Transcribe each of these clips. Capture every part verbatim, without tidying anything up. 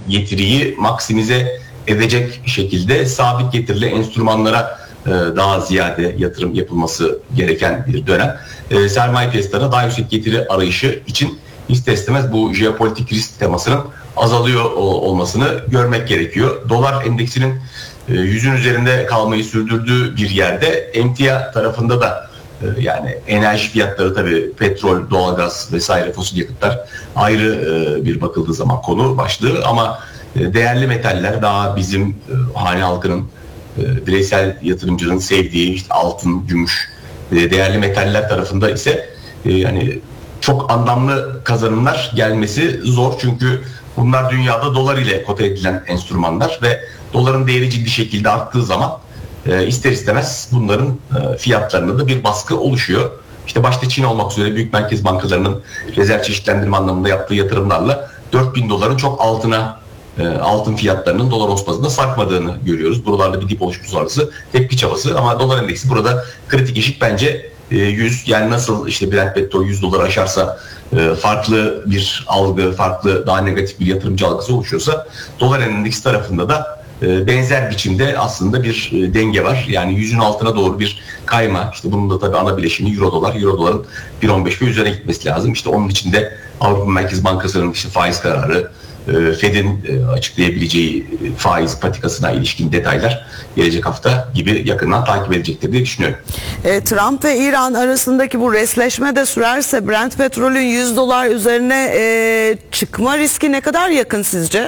getiriyi maksimize edecek şekilde sabit getirili enstrümanlara e, daha ziyade yatırım yapılması gereken bir dönem. E, sermaye piyasalarına daha yüksek getiri arayışı için ister istemez bu jeopolitik risk temasının azalıyor olmasını görmek gerekiyor. Dolar endeksinin yüzün üzerinde kalmayı sürdürdüğü bir yerde emtia tarafında da yani enerji fiyatları, tabii petrol, doğalgaz vesaire fosil yakıtlar ayrı bir bakıldığı zaman konu başlığı, ama değerli metaller daha bizim hane halkının, bireysel yatırımcının sevdiği işte altın, gümüş, değerli metaller tarafında ise yani çok anlamlı kazanımlar gelmesi zor, çünkü bunlar dünyada dolar ile kote edilen enstrümanlar ve doların değeri ciddi şekilde arttığı zaman e, ister istemez bunların e, fiyatlarında da bir baskı oluşuyor. İşte başta Çin olmak üzere büyük merkez bankalarının rezerv çeşitlendirme anlamında yaptığı yatırımlarla dört bin doların çok altına e, altın fiyatlarının dolar ons bazında sarkmadığını görüyoruz. Buralarda bir dip oluşmuş sonrası tepki çabası, ama dolar endeksi burada kritik eşik bence yüz, yani nasıl işte Brent petrol yüz dolar aşarsa farklı bir algı, farklı daha negatif bir yatırımcı algısı oluşuyorsa, dolar endeksi tarafında da benzer biçimde aslında bir denge var. Yani yüzün altına doğru bir kayma. İşte bunun da tabii ana bileşeni euro dolar. Euro doların bir nokta on beş ve üzerine gitmesi lazım. İşte onun için de Avrupa Merkez Bankası'nın işte faiz kararı, Fed'in açıklayabileceği faiz patikasına ilişkin detaylar gelecek hafta gibi yakından takip edecektir diye düşünüyorum. E, Trump ve İran arasındaki bu resleşme de sürerse Brent petrolün yüz dolar üzerine e, çıkma riski ne kadar yakın sizce?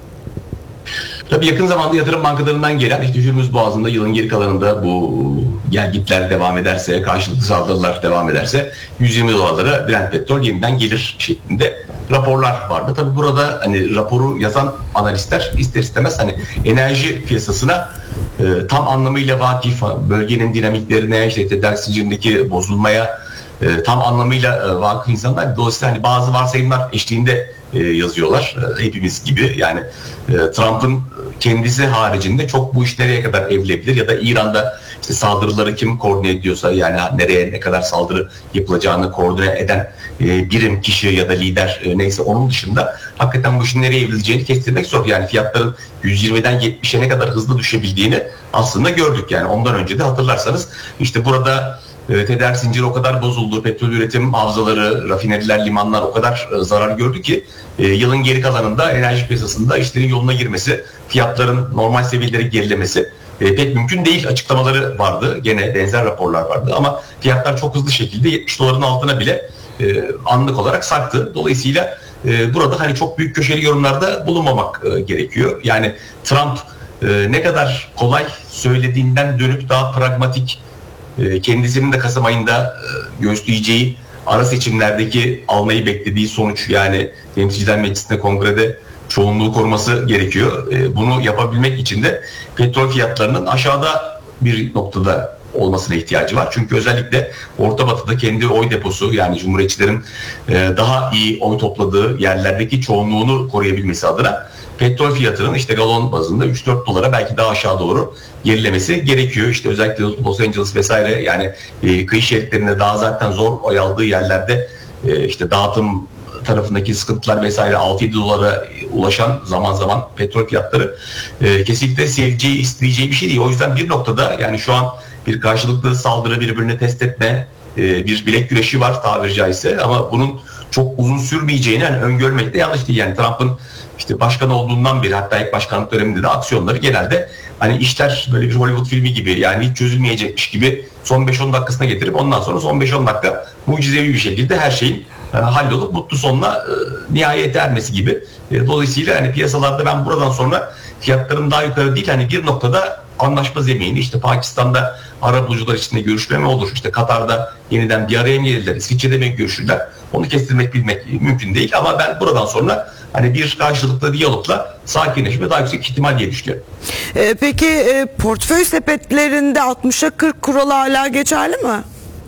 Tabii yakın zamanda yatırım bankalarından gelen işte Hürmüz Boğazı'nda yılın geri kalanında bu gelgitler devam ederse, karşılıklı saldırılar devam ederse yüz yirmi dolarlara Brent petrol yeniden gelir şeklinde raporlar vardı. Tabii burada hani raporu yazan analistler ister istemez hani enerji piyasasına e, tam anlamıyla vakıf, bölgenin dinamiklerine, işte tedarik zincirindeki bozulmaya e, tam anlamıyla e, vakıf insanlar. Dolayısıyla hani bazı varsayımlar eşliğinde e, yazıyorlar. E, hepimiz gibi yani e, Trump'ın kendisi haricinde çok bu iş nereye kadar evrilebilir, ya da İran'da işte saldırıları kim koordine ediyorsa, yani nereye ne kadar saldırı yapılacağını koordine eden e, birim, kişi ya da lider e, neyse, onun dışında hakikaten bu işin nereye evrileceğini kestirmek zor. Yani fiyatların yüz yirmiden yetmişe ne kadar hızlı düşebildiğini aslında gördük. Yani ondan önce de hatırlarsanız işte burada e, tedarik zinciri o kadar bozuldu, petrol üretim havzaları, rafineriler, limanlar o kadar e, zarar gördü ki e, yılın geri kalanında enerji piyasasında işlerin yoluna girmesi, fiyatların normal seviyelere gerilemesi e, pek mümkün değil açıklamaları vardı. Gene benzer raporlar vardı, ama fiyatlar çok hızlı şekilde yetmiş doların altına bile e, anlık olarak sarktı. Dolayısıyla e, burada hani çok büyük köşeli yorumlarda bulunmamak e, gerekiyor. Yani Trump e, ne kadar kolay söylediğinden dönüp daha pragmatik, e, kendisinin de Kasım ayında e, göğüsleyeceği ara seçimlerdeki almayı beklediği sonuç, yani Temsilciler Meclisi'nde, Kongrede çoğunluğu koruması gerekiyor. E, bunu yapabilmek için de petrol fiyatlarının aşağıda bir noktada olmasına ihtiyacı var. Çünkü özellikle Orta Batı'da kendi oy deposu, yani Cumhuriyetçilerin e, daha iyi oy topladığı yerlerdeki çoğunluğunu koruyabilmesi adına petrol fiyatının işte galon bazında üç dört dolara, belki daha aşağı doğru gerilemesi gerekiyor. İşte özellikle Los Angeles vesaire, yani e, kıyı şeritlerinde daha zaten zor oy aldığı yerlerde e, işte dağıtım tarafındaki sıkıntılar vesaire, altı yedi dolara ulaşan zaman zaman petrol fiyatları e, kesinlikle seveceği, isteyeceği bir şey değil. O yüzden bir noktada yani şu an bir karşılıklı saldırı, birbirini test etme, e, bir bilek güreşi var tabiri caizse, ama bunun çok uzun sürmeyeceğini yani öngörmek de yanlış değil. Yani Trump'ın işte başkan olduğundan beri, hatta ilk başkanlık döneminde de aksiyonları genelde hani işler böyle bir Hollywood filmi gibi, yani hiç çözülmeyecekmiş gibi son beş on dakikasına getirip ondan sonra son beş on dakika mucizevi bir şekilde her şeyin e, hallolup mutlu sonuna e, nihayete ermesi gibi. E, dolayısıyla hani piyasalarda ben buradan sonra fiyatların daha yukarı değil, hani bir noktada anlaşma zemini, işte Pakistan'da Arap bulucular içinde görüşme mi olur, işte Katar'da yeniden bir araya mı gelirler, İsviçre'de mi görüşürler, onu kestirmek bilmek mümkün değil, ama ben buradan sonra hani bir karşılıklı diyalogla sakinleşme daha yüksek ihtimal diye düşünüyorum. E, peki e, portföy sepetlerinde altmışa kırk kuralı hala geçerli mi?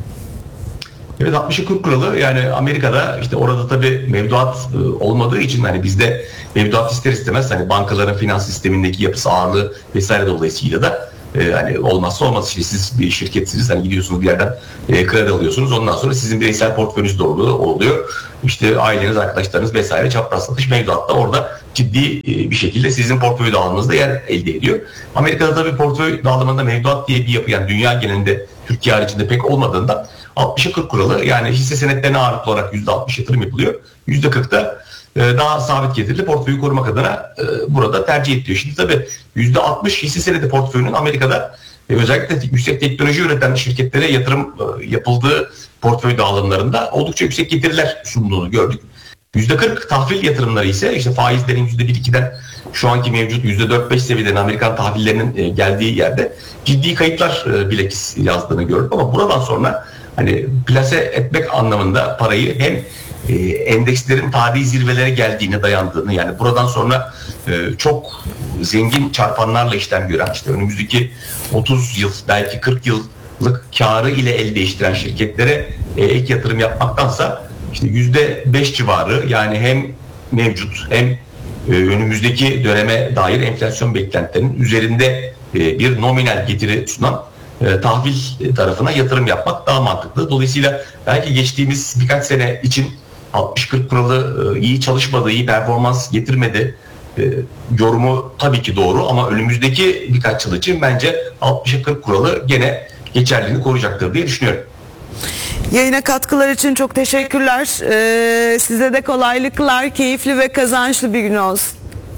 Evet, altmışa kırk kuralı, yani Amerika'da işte orada tabii mevduat e, olmadığı için hani bizde mevduat ister istemez hani bankaların finans sistemindeki yapısı, ağırlığı vesaire dolayısıyla da e, hani olmazsa olmaz. Şimdi siz bir şirketsiniz, hani gidiyorsunuz bir yerden e, kredi alıyorsunuz, ondan sonra sizin bireysel portföyünüz de oluyor. İşte aileniz, arkadaşlarınız vesaire çapraz satış mevduatta orada ciddi e, bir şekilde sizin portföy dağılımınızda yer elde ediyor. Amerika'da tabii portföy dağılımında mevduat diye bir yapı, yani dünya genelinde Türkiye haricinde pek olmadığından altmışa kırk kuralı, yani hisse senetlerine ağırlıklı olarak yüzde altmış yatırım yapılıyor. yüzde kırk da daha sabit getirili portföyü korumak adına burada tercih ediliyor. Şimdi tabii yüzde altmış hisse senedi portföyünün Amerika'da özellikle yüksek teknoloji üreten şirketlere yatırım yapıldığı portföy dağılımlarında oldukça yüksek getiriler sunduğunu gördük. yüzde kırk tahvil yatırımları ise işte faizlerin yüzde bir ikiden şu anki mevcut yüzde dört beş seviyeden Amerikan tahvillerinin geldiği yerde ciddi kayıplar bilekis yazdığını gördük. Ama buradan sonra hani plase etmek anlamında parayı hem e, endekslerin tarihi zirvelere geldiğine dayandığını, yani buradan sonra e, çok zengin çarpanlarla işlem gören, işte önümüzdeki otuz yıl belki kırk yıllık karı ile el değiştiren şirketlere e, ek yatırım yapmaktansa işte yüzde beş civarı, yani hem mevcut hem e, önümüzdeki döneme dair enflasyon beklentilerinin üzerinde e, bir nominal getiri sunan e, tahvil tarafına yatırım yapmak daha mantıklı. Dolayısıyla belki geçtiğimiz birkaç sene için altmış kırk kuralı e, iyi çalışmadı, iyi performans getirmedi e, yorumu tabii ki doğru, ama önümüzdeki birkaç yıl için bence altmışa kırk kuralı gene geçerliliğini koruyacaktır diye düşünüyorum. Yayına katkılar için çok teşekkürler. Ee, size de kolaylıklar, keyifli ve kazançlı bir gün olsun.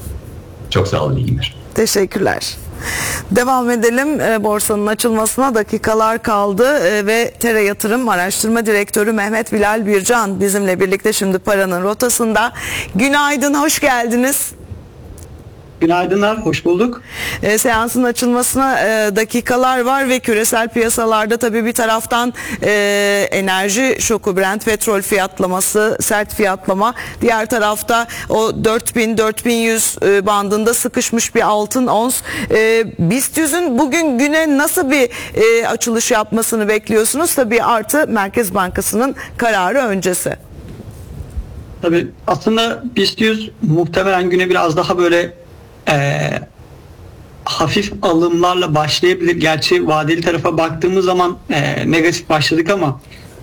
Çok sağ olun, iyi günler. Teşekkürler. Devam edelim. E, borsanın açılmasına dakikalar kaldı e, ve Tera Yatırım Araştırma Direktörü Mehmet Bilal Bircan bizimle birlikte şimdi paranın rotasında. Günaydın, hoş geldiniz. Günaydınlar, hoş bulduk. E, seansın açılmasına e, dakikalar var ve küresel piyasalarda tabii bir taraftan e, enerji şoku, Brent petrol fiyatlaması, sert fiyatlama, diğer tarafta o dört bin dört bin yüz e, bandında sıkışmış bir altın ons. E, BIST yüzün bugün güne nasıl bir e, açılış yapmasını bekliyorsunuz? Tabii artı Merkez Bankası'nın kararı öncesi. Tabii aslında BIST yüz muhtemelen güne biraz daha böyle E, hafif alımlarla başlayabilir. Gerçi vadeli tarafa baktığımız zaman e, negatif başladık ama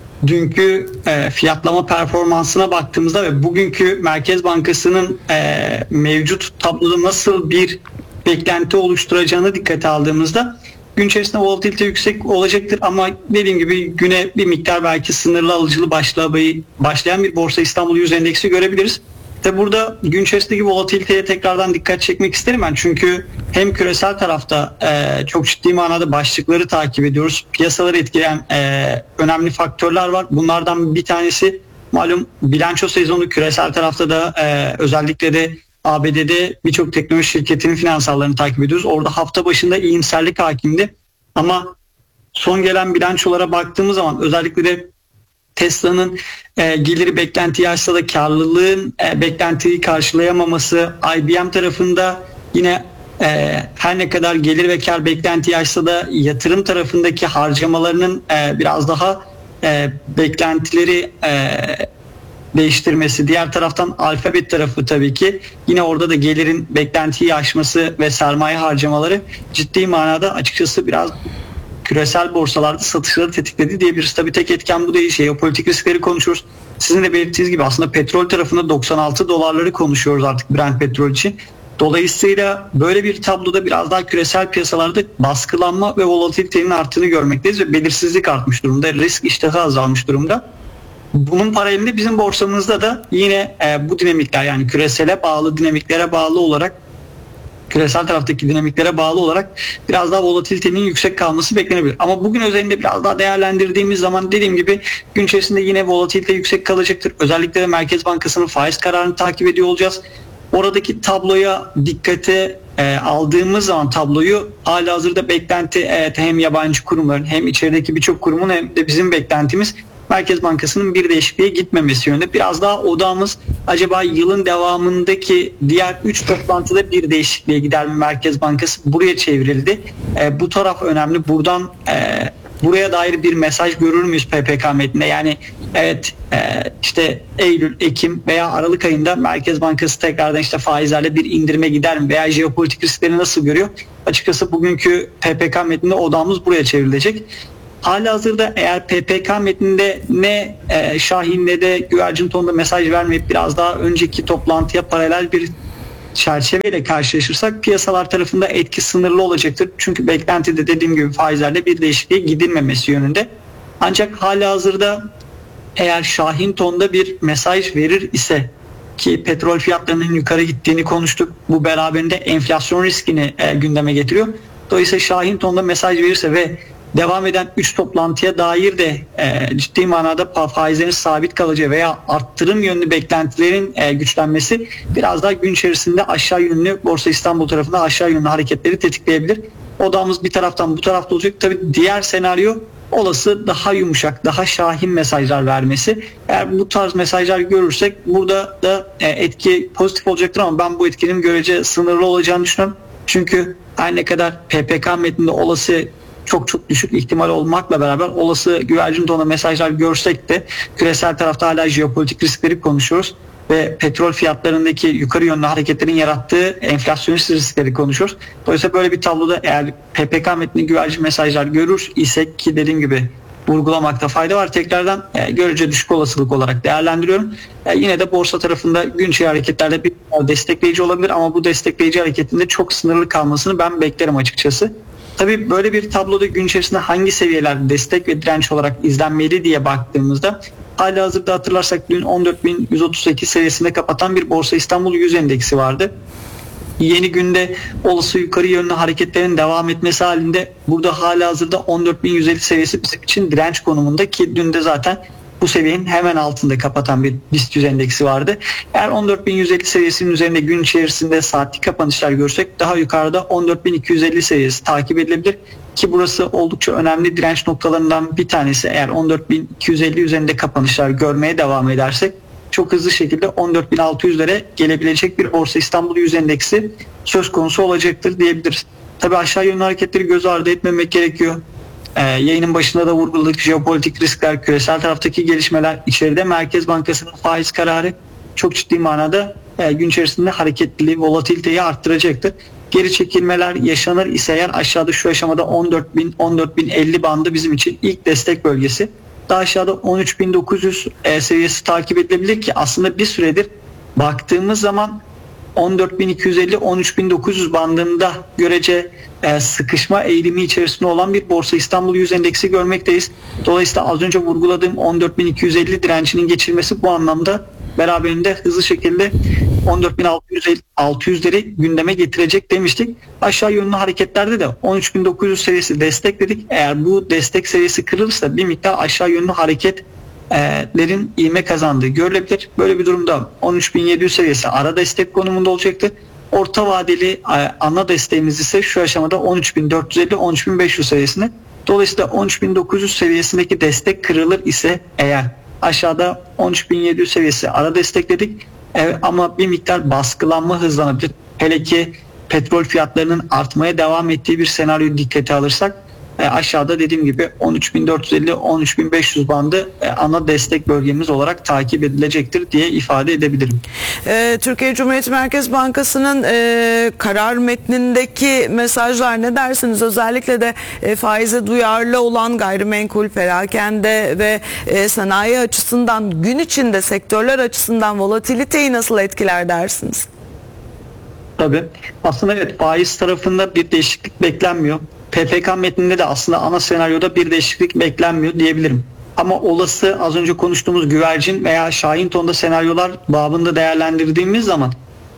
dünkü e, fiyatlama performansına baktığımızda ve bugünkü Merkez Bankası'nın e, mevcut tabloda nasıl bir beklenti oluşturacağını dikkate aldığımızda gün içerisinde volatilite yüksek olacaktır, ama dediğim gibi güne bir miktar belki sınırlı alıcılı başlayan bir Borsa İstanbul yüz endeksi görebiliriz. Tabi burada gün içerisindeki volatiliteye tekrardan dikkat çekmek isterim ben. Çünkü hem küresel tarafta e, çok ciddi manada başlıkları takip ediyoruz. Piyasaları etkileyen e, önemli faktörler var. Bunlardan bir tanesi malum bilanço sezonu, küresel tarafta da e, özellikle de A B D'de birçok teknoloji şirketinin finansallarını takip ediyoruz. Orada hafta başında iyimserlik hakimdi. Ama son gelen bilançolara baktığımız zaman özellikle de Tesla'nın e, geliri beklentiyi aşsa da karlılığın e, beklentiyi karşılayamaması, I B M tarafında yine e, her ne kadar gelir ve kar beklentiyi aşsa da yatırım tarafındaki harcamalarının e, biraz daha e, beklentileri e, değiştirmesi. Diğer taraftan Alphabet tarafı tabii ki yine orada da gelirin beklentiyi aşması ve sermaye harcamaları ciddi manada açıkçası biraz küresel borsalarda satışları tetikledi diyebiliriz. Tabii tek etken bu değil. Jeopolitik riskleri konuşuyoruz. Sizin de belirttiğiniz gibi aslında petrol tarafında doksan altı dolarları konuşuyoruz artık Brent petrol için. Dolayısıyla böyle bir tabloda biraz daha küresel piyasalarda baskılanma ve volatilitenin arttığını görmekteyiz ve belirsizlik artmış durumda. Risk iştahı azalmış durumda. Bunun paralelinde bizim borsamızda da yine e, bu dinamikler, yani küresele bağlı dinamiklere bağlı olarak küresel taraftaki dinamiklere bağlı olarak biraz daha volatilitenin yüksek kalması beklenebilir. Ama bugün özelinde biraz daha değerlendirdiğimiz zaman dediğim gibi gün içerisinde yine volatilite yüksek kalacaktır. Özellikle de Merkez Bankası'nın faiz kararını takip ediyor olacağız. Oradaki tabloya dikkate e, aldığımız zaman tabloyu halihazırda beklenti evet, hem yabancı kurumların hem içerideki birçok kurumun hem de bizim beklentimiz Merkez Bankası'nın bir değişikliğe gitmemesi yönünde. Biraz daha odağımız acaba yılın devamındaki diğer üç toplantıda bir değişikliğe gider mi Merkez Bankası? Buraya çevrildi. E, bu taraf önemli. Buradan e, buraya dair bir mesaj görür müyüz P P K metninde? Yani evet e, işte Eylül, Ekim veya Aralık ayında Merkez Bankası tekrardan işte faizlerle bir indirime gider mi veya jeopolitik riskleri nasıl görüyor? Açıkçası bugünkü P P K metninde odamız buraya çevrilecek. Halihazırda eğer P P K metninde ne e, Şahin ne de güvercin tonunda mesaj vermeyip biraz daha önceki toplantıya paralel bir çerçeveyle karşılaşırsak piyasalar tarafında etki sınırlı olacaktır. Çünkü beklentide dediğim gibi faizlerde bir değişikliğe gidilmemesi yönünde. Ancak halihazırda eğer Şahin tonda bir mesaj verir ise, ki petrol fiyatlarının yukarı gittiğini konuştuk, bu beraberinde enflasyon riskini e, gündeme getiriyor. Dolayısıyla Şahin tonda mesaj verirse ve devam eden üç toplantıya dair de e, ciddi manada faizlerin sabit kalacağı veya arttırım yönlü beklentilerin e, güçlenmesi biraz daha gün içerisinde aşağı yönlü Borsa İstanbul tarafında aşağı yönlü hareketleri tetikleyebilir. Odamız bir taraftan bu tarafta olacak. Tabii diğer senaryo olası daha yumuşak, daha şahin mesajlar vermesi. Eğer bu tarz mesajlar görürsek burada da e, etki pozitif olacaktır ama ben bu etkinin görece sınırlı olacağını düşünüyorum. Çünkü her ne kadar P P K metninde olası çok çok düşük ihtimal olmakla beraber olası güvercin tonu mesajlar görsek de küresel tarafta hala jeopolitik riskleri konuşuyoruz ve petrol fiyatlarındaki yukarı yönlü hareketlerin yarattığı enflasyonist riskleri konuşuyoruz. Dolayısıyla böyle bir tabloda eğer P P K metni güvercin mesajlar görür isek, ki dediğim gibi vurgulamakta fayda var, tekrardan e, görece düşük olasılık olarak değerlendiriyorum. E, yine de borsa tarafında gün içi hareketlerde bir destekleyici olabilir ama bu destekleyici hareketinde çok sınırlı kalmasını ben beklerim açıkçası. Tabii böyle bir tabloda gün içerisinde hangi seviyeler destek ve direnç olarak izlenmeli diye baktığımızda halihazırda hatırlarsak dün on dört bin yüz otuz sekiz seviyesinde kapatan bir Borsa İstanbul yüz endeksi vardı. Yeni günde olası yukarı yönlü hareketlerin devam etmesi halinde burada halihazırda on dört bin yüz elli seviyesi bizim için direnç konumunda, ki dün de zaten bu seviyenin hemen altında kapatan bir BIST yüz endeksi vardı. Eğer on dört bin yüz elli seviyesinin üzerinde gün içerisinde saatlik kapanışlar görsek daha yukarıda on dört bin iki yüz elli seviyesi takip edilebilir. Ki burası oldukça önemli direnç noktalarından bir tanesi. Eğer on dört bin iki yüz elli üzerinde kapanışlar görmeye devam edersek çok hızlı şekilde on dört bin altı yüzlere gelebilecek bir Borsa İstanbul yüz endeksi söz konusu olacaktır diyebiliriz. Tabii aşağı yönlü hareketleri göz ardı etmemek gerekiyor. Ee, yayının başında da vurguladık, jeopolitik riskler, küresel taraftaki gelişmeler, içeride Merkez Bankası'nın faiz kararı çok ciddi manada e, gün içerisinde hareketliliği, volatiliteyi arttıracaktır. Geri çekilmeler yaşanır ise eğer aşağıda şu aşamada on dört bin on dört bin elli bandı bizim için ilk destek bölgesi. Daha aşağıda on üç bin dokuz yüz e, seviyesi takip edilebilir ki aslında bir süredir baktığımız zaman on dört bin iki yüz elli on üç bin dokuz yüz bandında görece e, sıkışma eğilimi içerisinde olan bir Borsa İstanbul yüz endeksi görmekteyiz. Dolayısıyla az önce vurguladığım on dört bin iki yüz elli direncinin geçilmesi bu anlamda beraberinde hızlı şekilde on dört bin altı yüzleri gündeme getirecek demiştik. Aşağı yönlü hareketlerde de on üç bin dokuz yüz seviyesi destek dedik. Eğer bu destek seviyesi kırılırsa bir miktar aşağı yönlü hareketlerin ivme kazandığı görülebilir. Böyle bir durumda on üç bin yedi yüz seviyesi ara destek konumunda olacaktır. Orta vadeli ana desteğimiz ise şu aşamada on üç bin dört yüz elli on üç bin beş yüz seviyesinde. Dolayısıyla on üç bin dokuz yüz seviyesindeki destek kırılır ise eğer aşağıda on üç bin yedi yüz seviyesi ara destekledik. Evet, ama bir miktar baskılanma hızlanabilir. Hele ki petrol fiyatlarının artmaya devam ettiği bir senaryo dikkate alırsak e, aşağıda dediğim gibi on üç bin dört yüz elli on üç bin beş yüz bandı e, ana destek bölgemiz olarak takip edilecektir diye ifade edebilirim. E, Türkiye Cumhuriyet Merkez Bankası'nın e, karar metnindeki mesajlar ne dersiniz? Özellikle de e, faize duyarlı olan gayrimenkul, perakende ve e, sanayi açısından gün içinde sektörler açısından volatiliteyi nasıl etkiler dersiniz? Tabii. Aslında evet, faiz tarafında bir değişiklik beklenmiyor. P P K metninde de aslında ana senaryoda bir değişiklik beklenmiyor diyebilirim. Ama olası az önce konuştuğumuz güvercin veya şahin tonda senaryolar babında değerlendirdiğimiz zaman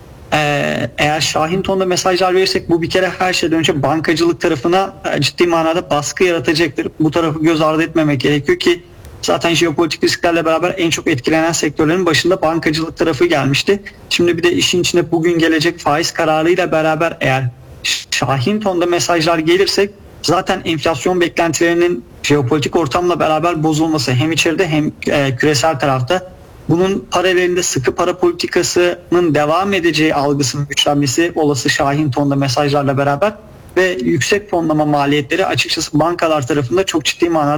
eğer şahin tonda mesajlar verirsek bu bir kere her şeyden önce bankacılık tarafına ciddi manada baskı yaratacaktır. Bu tarafı göz ardı etmemek gerekiyor ki zaten jeopolitik risklerle beraber en çok etkilenen sektörlerin başında bankacılık tarafı gelmişti. Şimdi bir de işin içine bugün gelecek faiz kararıyla beraber eğer şahin tonda mesajlar gelirsek zaten enflasyon beklentilerinin jeopolitik ortamla beraber bozulması hem içeride hem e, küresel tarafta, bunun paralelinde sıkı para politikasının devam edeceği algısının güçlenmesi olası şahin tonda mesajlarla beraber ve yüksek fonlama maliyetleri açıkçası bankalar tarafında çok ciddi manada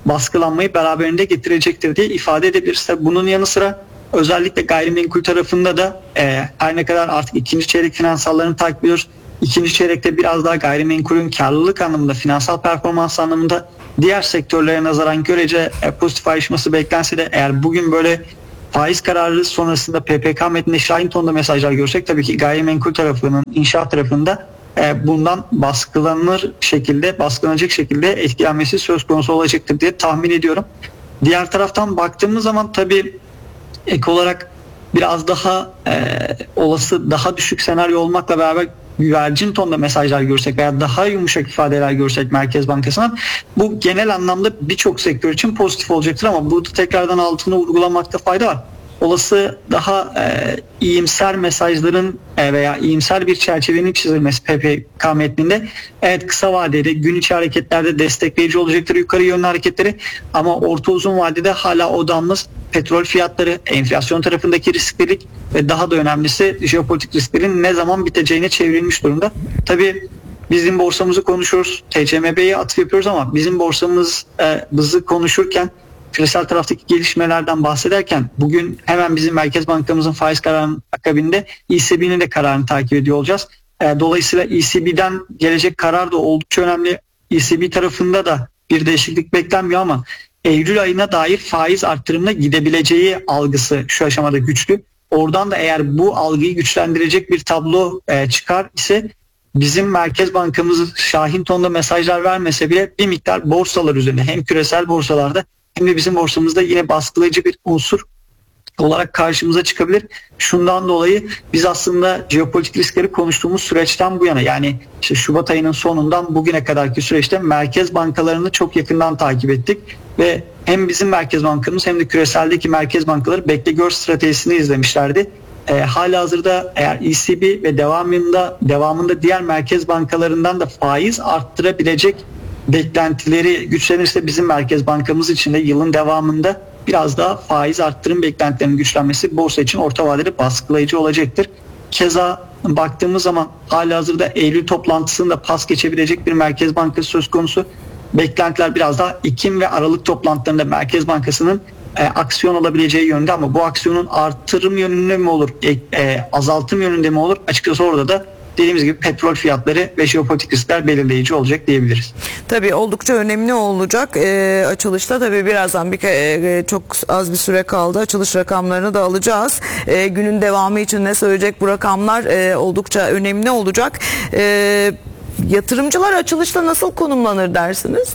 baskılanmayı beraberinde getirecektir diye ifade edebiliriz. Tabii bunun yanı sıra özellikle gayrimenkul tarafında da e, her ne kadar artık ikinci çeyrek finansallarını takip ediyoruz. İkinci çeyrekte biraz daha gayrimenkulün karlılık anlamında, finansal performans anlamında diğer sektörlere nazaran görece e, pozitif ayrışması beklense de eğer bugün böyle faiz kararı sonrasında P P K metninde şahin tonda mesajlar görsek tabii ki gayrimenkul tarafının, inşaat tarafında e, bundan baskılanır şekilde, baskılanacak şekilde etkilenmesi söz konusu olacaktır diye tahmin ediyorum. Diğer taraftan baktığımız zaman tabii ek olarak biraz daha e, olası daha düşük senaryo olmakla beraber güvercin tonda mesajlar görsek veya daha yumuşak ifadeler görsek Merkez Bankası'ndan bu genel anlamda birçok sektör için pozitif olacaktır ama burada tekrardan altını vurgulamakta fayda var. Olası daha e, iyimser mesajların e, veya iyimser bir çerçevenin çizilmesi P P K metninde evet kısa vadede gün içi hareketlerde destekleyici olacaktır yukarı yönlü hareketleri ama orta uzun vadede hala odamız petrol fiyatları, enflasyon tarafındaki riskleri ve daha da önemlisi jeopolitik risklerin ne zaman biteceğine çevrilmiş durumda. Tabii bizim borsamızı konuşuyoruz, T C M B'ye atıf yapıyoruz ama bizim borsamızı konuşurken küresel taraftaki gelişmelerden bahsederken bugün hemen bizim Merkez Bankamızın faiz kararının akabinde E C B'nin de kararını takip ediyor olacağız. Dolayısıyla E C B'den gelecek karar da oldukça önemli. E C B tarafında da bir değişiklik beklenmiyor ama Eylül ayına dair faiz arttırımına gidebileceği algısı şu aşamada güçlü. Oradan da eğer bu algıyı güçlendirecek bir tablo çıkar ise bizim Merkez Bankamız şahin tonda mesajlar vermese bile bir miktar borsalar üzerinde hem küresel borsalarda hem de bizim borsamızda yine baskılayıcı bir unsur olarak karşımıza çıkabilir. Şundan dolayı biz aslında jeopolitik riskleri konuştuğumuz süreçten bu yana yani işte Şubat ayının sonundan bugüne kadarki süreçte merkez bankalarını çok yakından takip ettik ve hem bizim Merkez Bankamız hem de küreseldeki merkez bankaları bekle gör stratejisini izlemişlerdi. E, halihazırda eğer E C B ve devamında devamında diğer merkez bankalarından da faiz arttırabilecek beklentileri güçlenirse bizim Merkez Bankamız için de yılın devamında biraz daha faiz arttırım beklentilerinin güçlenmesi borsa için orta vadeli baskılayıcı olacaktır. Keza baktığımız zaman halihazırda Eylül toplantısında pas geçebilecek bir Merkez Bankası söz konusu. Beklentiler biraz daha Ekim ve Aralık toplantılarında Merkez Bankası'nın e, aksiyon alabileceği yönde ama bu aksiyonun artırım yönünde mi olur, e, e, azaltım yönünde mi olur? Açıkçası orada da dediğimiz gibi petrol fiyatları ve jeopolitik riskler belirleyici olacak diyebiliriz. Tabii oldukça önemli olacak. E, açılışta tabii birazdan bir e, çok az bir süre kaldı. Açılış rakamlarını da alacağız. E, günün devamı için ne söyleyecek bu rakamlar e, oldukça önemli olacak. E, yatırımcılar açılışta nasıl konumlanır dersiniz?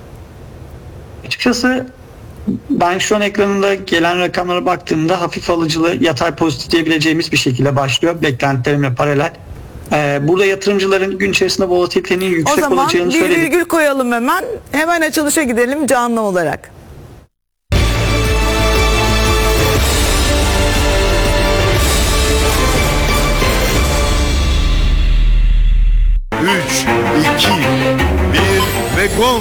Açıkçası ben şu an ekranında gelen rakamlara baktığımda hafif alıcılı yatay pozitif diyebileceğimiz bir şekilde başlıyor. Beklentilerimle paralel. Ee, burada yatırımcıların gün içerisinde volatilitenin yüksek olacağını söyledik. O zaman bir virgül koyalım hemen. Hemen açılışa gidelim canlı olarak. üç, iki, bir ve gong.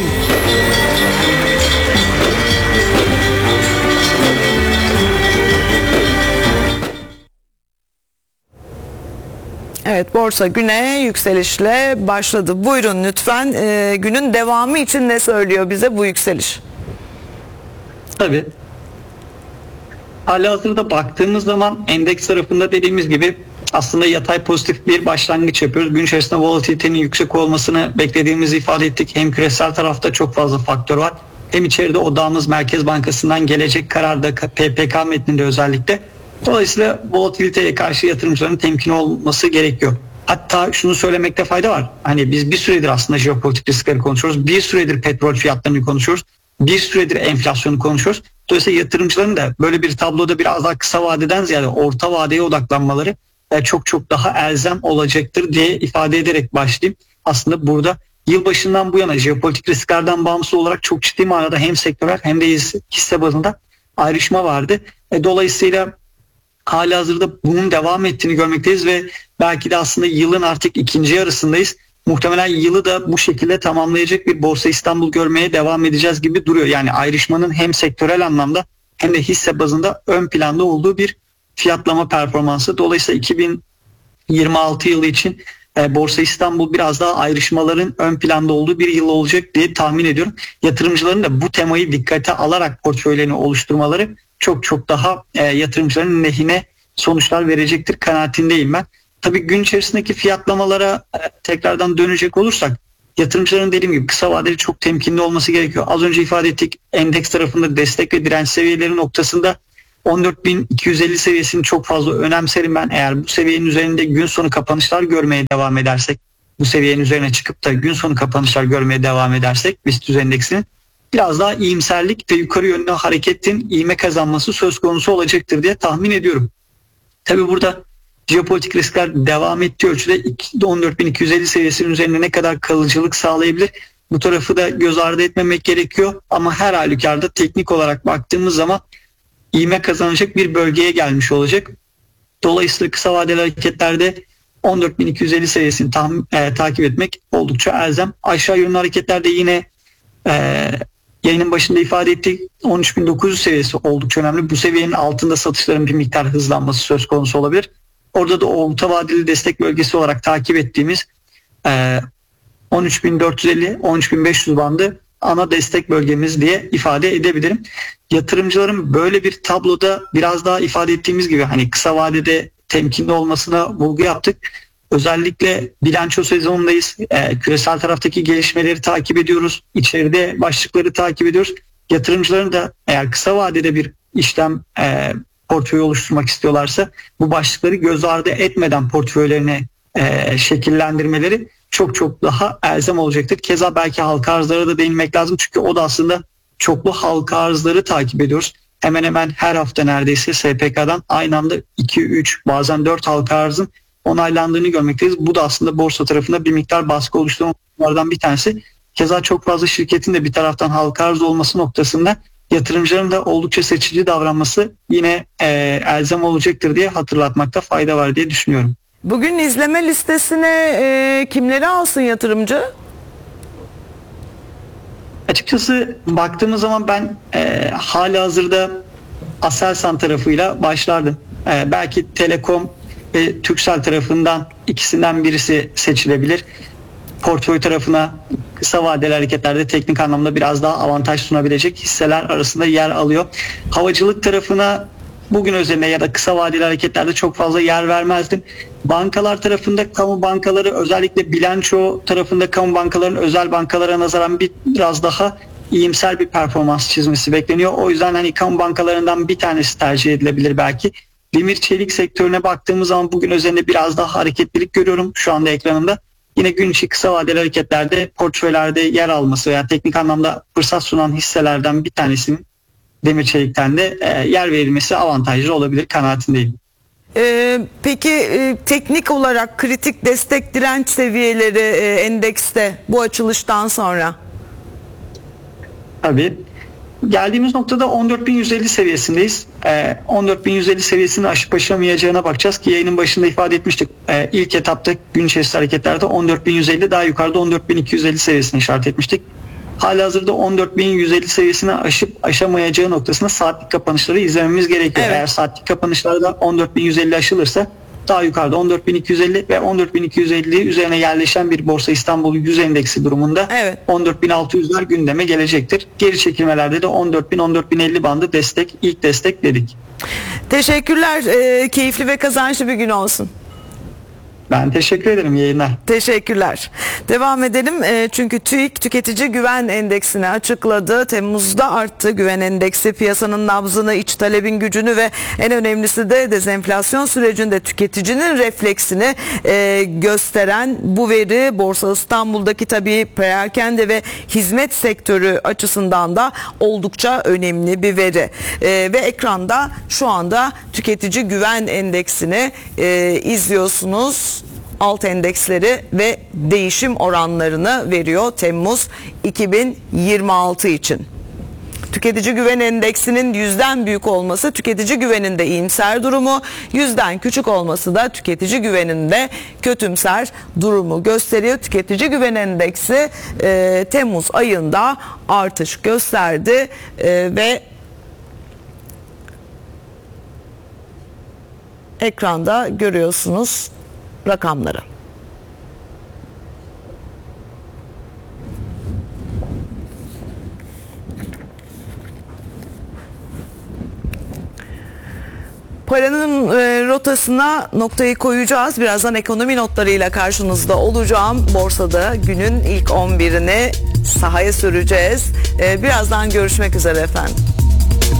Evet, borsa güne yükselişle başladı. Buyurun lütfen e, günün devamı için ne söylüyor bize bu yükseliş? Tabii. Halihazırda baktığımız zaman endeks tarafında dediğimiz gibi aslında yatay pozitif bir başlangıç yapıyoruz. Gün içerisinde volatilitenin yüksek olmasını beklediğimizi ifade ettik. Hem küresel tarafta çok fazla faktör var. Hem içeride odağımız Merkez Bankası'ndan gelecek kararda P P K metninde özellikle. Dolayısıyla volatiliteye karşı yatırımcıların temkinli olması gerekiyor. Hatta şunu söylemekte fayda var. Hani biz bir süredir aslında jeopolitik riskleri konuşuyoruz. Bir süredir petrol fiyatlarını konuşuyoruz. Bir süredir enflasyonu konuşuyoruz. Dolayısıyla yatırımcıların da böyle bir tabloda biraz daha kısa vadeden ziyade orta vadeye odaklanmaları çok çok daha elzem olacaktır diye ifade ederek başlayayım. Aslında burada yılbaşından bu yana jeopolitik risklerden bağımsız olarak çok ciddi manada hem sektörel hem de hisse bazında ayrışma vardı. Dolayısıyla halihazırda bunun devam ettiğini görmekteyiz ve belki de aslında yılın artık ikinci yarısındayız. Muhtemelen yılı da bu şekilde tamamlayacak bir Borsa İstanbul görmeye devam edeceğiz gibi duruyor. Yani ayrışmanın hem sektörel anlamda hem de hisse bazında ön planda olduğu bir fiyatlama performansı. Dolayısıyla iki bin yirmi altı yılı için e, Borsa İstanbul biraz daha ayrışmaların ön planda olduğu bir yıl olacak diye tahmin ediyorum. Yatırımcıların da bu temayı dikkate alarak portföylerini oluşturmaları çok çok daha e, yatırımcıların lehine sonuçlar verecektir kanaatindeyim ben. Tabii gün içerisindeki fiyatlamalara e, tekrardan dönecek olursak yatırımcıların dediğim gibi kısa vadeli çok temkinli olması gerekiyor. Az önce ifade ettik, endeks tarafında destek ve direnç seviyeleri noktasında on dört bin iki yüz elli seviyesini çok fazla önemserim ben. Eğer bu seviyenin üzerinde gün sonu kapanışlar görmeye devam edersek, bu seviyenin üzerine çıkıp da gün sonu kapanışlar görmeye devam edersek BIST yüz endeksinin biraz daha iyimserlik ve yukarı yönlü hareketin ivme kazanması söz konusu olacaktır diye tahmin ediyorum. Tabii burada jeopolitik riskler devam ettiği ölçüde on dört bin iki yüz elli seviyesinin üzerinde ne kadar kalıcılık sağlayabilir? Bu tarafı da göz ardı etmemek gerekiyor. Ama her halükarda teknik olarak baktığımız zaman ivme kazanacak bir bölgeye gelmiş olacak. Dolayısıyla kısa vadeli hareketlerde on dört bin iki yüz elli seviyesini tam, e, takip etmek oldukça elzem. Aşağı yönlü hareketlerde yine e, yayının başında ifade ettik, on üç bin dokuz yüz seviyesi oldukça önemli. Bu seviyenin altında satışların bir miktar hızlanması söz konusu olabilir. Orada da orta vadeli destek bölgesi olarak takip ettiğimiz e, on üç bin dört yüz elli on üç bin beş yüz bandı ana destek bölgemiz diye ifade edebilirim. Yatırımcıların böyle bir tabloda biraz daha ifade ettiğimiz gibi hani kısa vadede temkinli olmasına vurgu yaptık. Özellikle bilanço sezonundayız. E, küresel taraftaki gelişmeleri takip ediyoruz. İçeride başlıkları takip ediyoruz. Yatırımcıların da eğer kısa vadede bir işlem e, portföy oluşturmak istiyorlarsa bu başlıkları göz ardı etmeden portföylerini e, şekillendirmeleri çok çok daha elzem olacaktır. Keza belki halka arzlara da değinmek lazım. Çünkü o da aslında çoklu halka arzları takip ediyoruz. Hemen hemen her hafta neredeyse S P K'dan aynı anda iki üç bazen dört halka arzın onaylandığını görmekteyiz. Bu da aslında borsa tarafında bir miktar baskı oluşturanlardan bir tanesi. Keza çok fazla şirketin de bir taraftan halka arz olması noktasında yatırımcıların da oldukça seçici davranması yine e, elzem olacaktır diye hatırlatmakta fayda var diye düşünüyorum. Bugün izleme listesine e, kimleri alsın yatırımcı? Açıkçası baktığımız zaman ben e, hali hazırda Aselsan tarafıyla başlardım. E, belki Telekom ve Turkcell tarafından ikisinden birisi seçilebilir. Portföy tarafına kısa vadeli hareketlerde teknik anlamda biraz daha avantaj sunabilecek hisseler arasında yer alıyor. Havacılık tarafına bugün özelinde ya da kısa vadeli hareketlerde çok fazla yer vermezdim. Bankalar tarafında kamu bankaları, özellikle bilanço tarafında kamu bankaların özel bankalara nazaran biraz daha iyimser bir performans çizmesi bekleniyor. O yüzden hani kamu bankalarından bir tanesi tercih edilebilir belki. Demir çelik sektörüne baktığımız zaman bugün özelinde biraz daha hareketlilik görüyorum şu anda ekranımda. Yine gün içi kısa vadeli hareketlerde portföylerde yer alması veya teknik anlamda fırsat sunan hisselerden bir tanesinin demir çelikten de e, yer verilmesi avantajlı olabilir kanaatindeyim. Ee, peki e, teknik olarak kritik destek direnç seviyeleri e, endekste bu açılıştan sonra? Tabii. Geldiğimiz noktada on dört bin yüz elli seviyesindeyiz. Ee, on dört bin yüz elli seviyesini aşıp aşamayacağına bakacağız ki yayının başında ifade etmiştik. Ee, ilk etapta gün içerisinde hareketlerde on dört bin yüz elli, daha yukarıda on dört bin iki yüz elli seviyesini işaret etmiştik. Halihazırda on dört bin yüz elli seviyesini aşıp aşamayacağı noktasında saatlik kapanışları izlememiz gerekiyor. Evet. Eğer saatlik kapanışlarda on dört bin yüz elli aşılırsa daha yukarıda on dört bin iki yüz elli ve on dört bin iki yüz elli üzerine yerleşen bir Borsa İstanbul yüz endeksi durumunda Evet. on dört bin altı yüzler gündeme gelecektir. Geri çekilmelerde de on dört bin on dört bin elli bandı destek, ilk destek dedik. Teşekkürler. Ee, keyifli ve kazançlı bir gün olsun. Ben teşekkür ederim, yayınlar. Teşekkürler. Devam edelim. E, çünkü TÜİK tüketici güven endeksini açıkladı. Temmuz'da arttı güven endeksi, piyasanın nabzını, iç talebin gücünü ve en önemlisi de dezenflasyon sürecinde tüketicinin refleksini e, gösteren bu veri Borsa İstanbul'daki tabii perakende ve hizmet sektörü açısından da oldukça önemli bir veri. E, ve ekranda şu anda tüketici güven endeksini e, izliyorsunuz. Alt endeksleri ve değişim oranlarını veriyor Temmuz iki bin yirmi altı için. Tüketici güven endeksinin yüzden büyük olması tüketici güveninde iyimser durumu, yüzden küçük olması da tüketici güveninde kötümser durumu gösteriyor. Tüketici güven endeksi e, Temmuz ayında artış gösterdi e, ve ekranda görüyorsunuz rakamları. Paranın e, rotasına noktayı koyacağız. Birazdan ekonomi notlarıyla karşınızda olacağım. Borsada günün ilk on birini sahaya süreceğiz. E, birazdan görüşmek üzere efendim.